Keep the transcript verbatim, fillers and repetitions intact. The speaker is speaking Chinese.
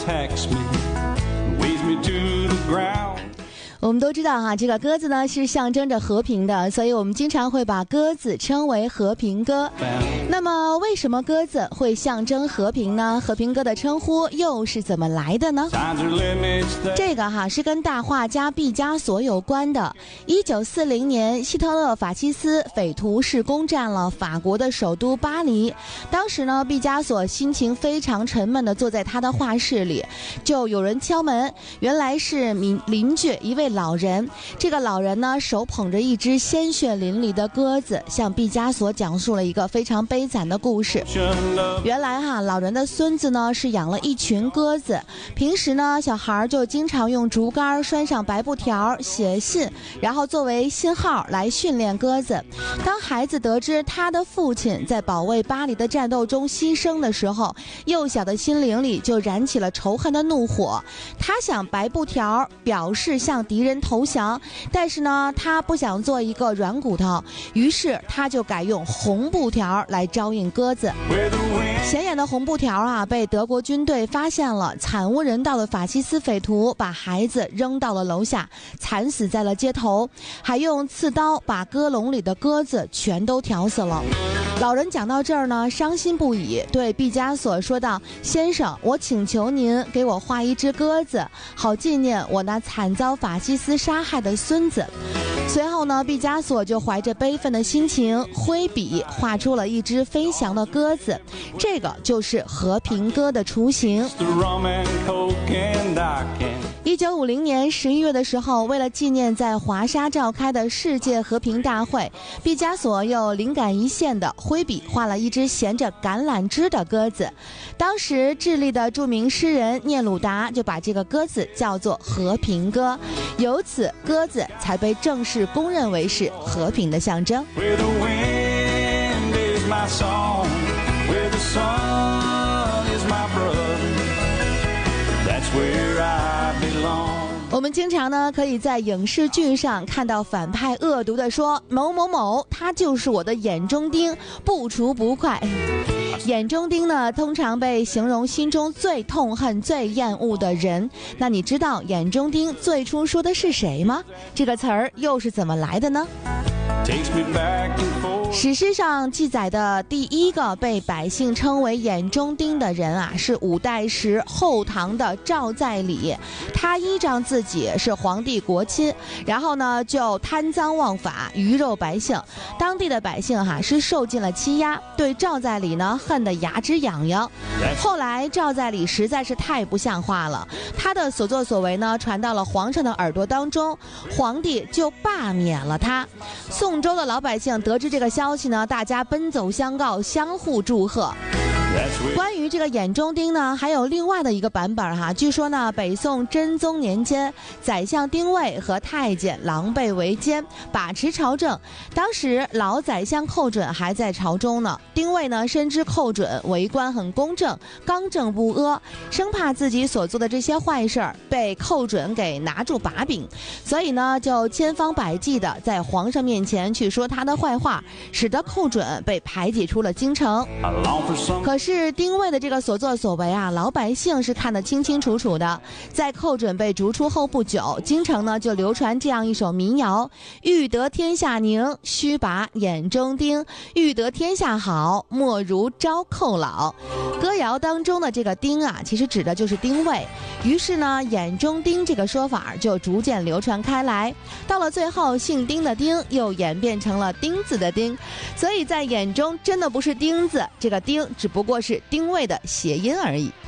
attacks me, weighs me to the ground. 我们都知道哈，这个鸽子呢是象征着和平的，所以我们经常会把鸽子称为和平鸽。那么为什么鸽子会象征和平呢？和平鸽的称呼又是怎么来的呢？这个哈是跟大画家毕加索有关的。一九四零年，希特勒法西斯匪徒是攻占了法国的首都巴黎。当时呢，毕加索心情非常沉闷地坐在他的画室里，就有人敲门，原来是邻邻居一位老人。这个老人呢，手捧着一只鲜血淋漓的鸽子，向毕加索讲述了一个非常悲惨的故事。原来哈，老人的孙子呢是养了一群鸽子，平时呢小孩就经常用竹竿拴上白布条写信，然后作为信号来训练鸽子。当孩子得知他的父亲在保卫巴黎的战斗中牺牲的时候，幼小的心灵里就燃起了仇恨的怒火。他想白布条表示向敌人投降，但是呢他不想做一个软骨头，于是他就改用红布条来招引鸽子。显眼的红布条啊被德国军队发现了，惨无人道的法西斯匪徒把孩子扔到了楼下，惨死在了街头，还用刺刀把鸽笼里的鸽子全都挑死了。老人讲到这儿呢，伤心不已，对毕加索说道：先生，我请求您给我画一只鸽子，好纪念我那惨遭法西斯杀害的孙子。随后呢，毕加索就怀着悲愤的心情挥笔画出了一只飞翔的鸽子，这个就是和平鸽的雏形。一九五零年十一月的时候，为了纪念在华沙召开的世界和平大会，毕加索又灵感一现的挥笔画了一只衔着橄榄枝的鸽子。当时智利的著名诗人聂鲁达就把这个鸽子叫做和平鸽，由此鸽子才被正式公认为是和平的象征。我们经常呢可以在影视剧上看到反派恶毒地说某某某他就是我的眼中钉，不除不快。眼中钉呢通常被形容心中最痛恨最厌恶的人。那你知道眼中钉最初说的是谁吗？这个词儿又是怎么来的呢？史诗上记载的第一个被百姓称为眼中钉的人啊，是五代时后唐的赵在礼。他依仗自己是皇帝国亲，然后呢就贪赃枉法，鱼肉百姓。当地的百姓哈、啊、是受尽了欺压，对赵在礼呢恨得牙齿痒痒。后来赵在礼实在是太不像话了，他的所作所为呢传到了皇上的耳朵当中，皇帝就罢免了他。宋州的老百姓得知这个消息呢，大家奔走相告，相互祝贺。关于这个眼中钉呢，还有另外的一个版本哈。据说呢，北宋真宗年间，宰相丁谓和太监狼狈为奸，把持朝政。当时老宰相寇准还在朝中呢，丁谓呢深知寇准为官很公正，刚正不阿，生怕自己所做的这些坏事儿被寇准给拿住把柄，所以呢就千方百计的在皇上面前去说他的坏话，使得寇准被排挤出了京城。可是是丁谓的这个所作所为啊，老百姓是看得清清楚楚的。在寇准被逐出后不久，京城呢就流传这样一首民谣：欲得天下宁，须拔眼中钉；欲得天下好，莫如招寇老。歌谣当中的这个钉啊，其实指的就是丁谓。于是呢，眼中钉这个说法就逐渐流传开来。到了最后，姓丁的丁又演变成了钉子的钉。所以在眼中真的不是钉子，这个钉只不过是丁谓的谐音而已。